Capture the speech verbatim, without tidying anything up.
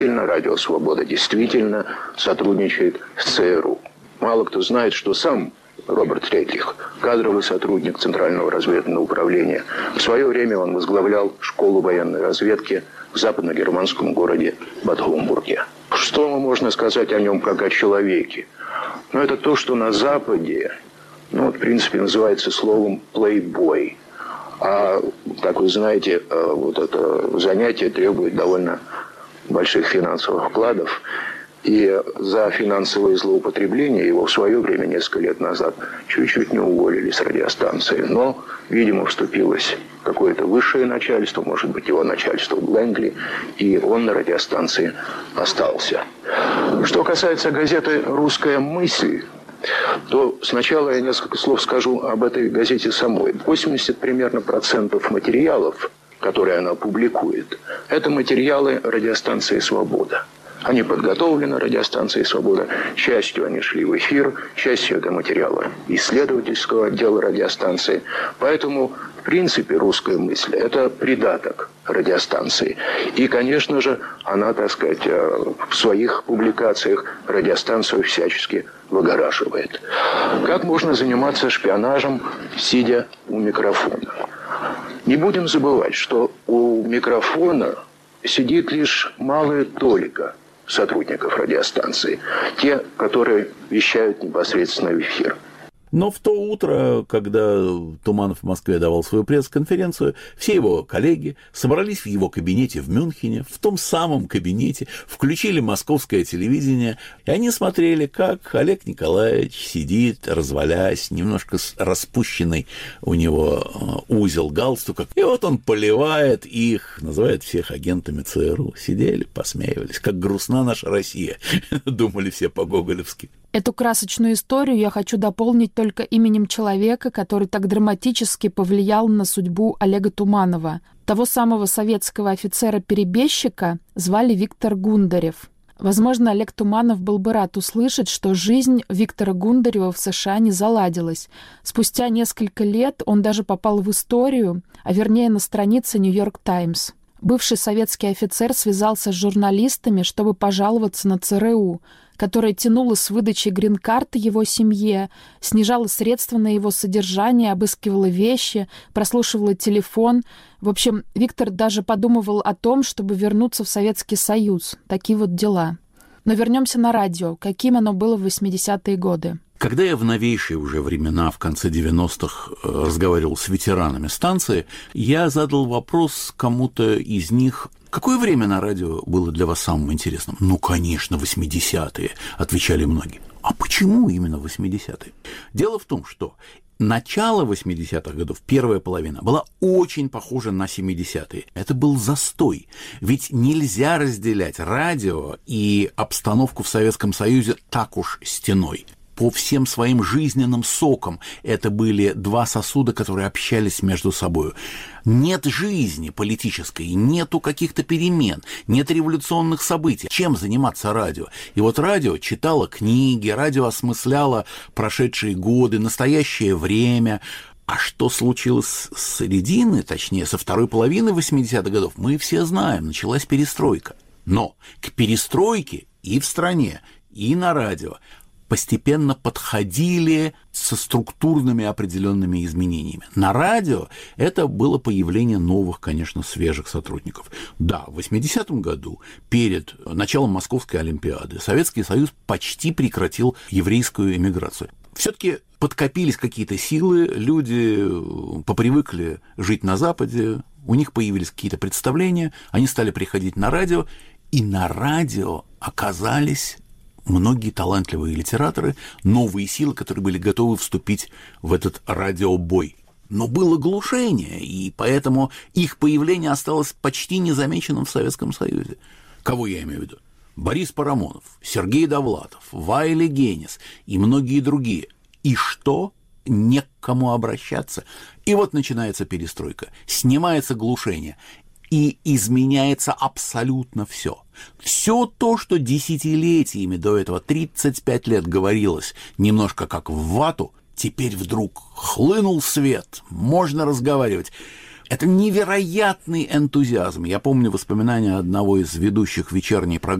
Радио «Свобода» действительно сотрудничает с ЦРУ. Мало кто знает, что сам Роберт Ретлих, кадровый сотрудник Центрального разведывательного управления, в свое время он возглавлял школу военной разведки в западно-германском городе Бад Homburg. Что можно сказать о нем как о человеке? Ну, это то, что на Западе, ну, вот, в принципе, называется словом «плейбой». А, как вы знаете, вот это занятие требует довольно больших финансовых вкладов. И за финансовое злоупотребление его в свое время, несколько лет назад, чуть-чуть не уволили с радиостанции. Но, видимо, вступилось какое-то высшее начальство, может быть, его начальство в Лэнгли, и он на радиостанции остался. Что касается газеты «Русская мысль», то сначала я несколько слов скажу об этой газете самой. восемьдесят примерно процентов материалов, которые она публикует, это материалы радиостанции «Свобода». Они подготовлены радиостанцией «Свобода». Частью они шли в эфир, частью это материалы исследовательского отдела радиостанции. Поэтому, в принципе, «Русская мысль» – это придаток радиостанции. И, конечно же, она, так сказать, в своих публикациях радиостанцию всячески выгораживает. Как можно заниматься шпионажем, сидя у микрофона? Не будем забывать, что у микрофона сидит лишь малая толика сотрудников радиостанции, те, которые вещают непосредственно в эфир. Но в то утро, когда Туманов в Москве давал свою пресс-конференцию, все его коллеги собрались в его кабинете в Мюнхене, в том самом кабинете, включили московское телевидение, и они смотрели, как Олег Николаевич сидит, развалясь, немножко распущенный у него узел галстука, и вот он поливает их, называет всех агентами ЦРУ. Сидели, посмеивались, как грустна наша Россия, думали все по-гоголевски. Эту красочную историю я хочу дополнить только именем человека, который так драматически повлиял на судьбу Олега Туманова. Того самого советского офицера-перебежчика звали Виктор Гундарев. Возможно, Олег Туманов был бы рад услышать, что жизнь Виктора Гундарева в США не заладилась. Спустя несколько лет он даже попал в историю, а вернее на страницы «Нью-Йорк Таймс». Бывший советский офицер связался с журналистами, чтобы пожаловаться на ЦРУ, которая тянула с выдачи грин-карты его семье, снижала средства на его содержание, обыскивала вещи, прослушивала телефон. В общем, Виктор даже подумывал о том, чтобы вернуться в Советский Союз. Такие вот дела. Но вернемся на радио. Каким оно было в восьмидесятые годы? Когда я в новейшие уже времена, в конце девяностых, разговаривал с ветеранами станции, я задал вопрос кому-то из них: какое время на радио было для вас самым интересным? Ну, конечно, восьмидесятые, отвечали многие. А почему именно восьмидесятые? Дело в том, что начало восьмидесятых годов, первая половина, была очень похожа на семидесятые. Это был застой. Ведь нельзя разделять радио и обстановку в Советском Союзе так уж стеной. По всем своим жизненным сокам это были два сосуда, которые общались между собой. Нет жизни политической, нету каких-то перемен, нет революционных событий. Чем заниматься радио? И вот радио читало книги, радио осмысляло прошедшие годы, настоящее время. А что случилось с середины, точнее, со второй половины восьмидесятых годов, мы все знаем. Началась перестройка. Но к перестройке и в стране, и на радио постепенно подходили со структурными определенными изменениями. На радио это было появление новых, конечно, свежих сотрудников. Да, в восьмидесятом году, перед началом Московской Олимпиады, Советский Союз почти прекратил еврейскую эмиграцию. Все-таки подкопились какие-то силы, люди попривыкли жить на Западе, у них появились какие-то представления, они стали приходить на радио, и на радио оказались многие талантливые литераторы, новые силы, которые были готовы вступить в этот радиобой. Но было глушение, и поэтому их появление осталось почти незамеченным в Советском Союзе. Кого я имею в виду? Борис Парамонов, Сергей Довлатов, Вайли Генис и многие другие. И что? Не к кому обращаться. И вот начинается перестройка, снимается глушение, и изменяется абсолютно все. Все то, что десятилетиями до этого, тридцать пять лет говорилось немножко как в вату, теперь вдруг хлынул свет, можно разговаривать. Это невероятный энтузиазм. Я помню воспоминания одного из ведущих вечерней программы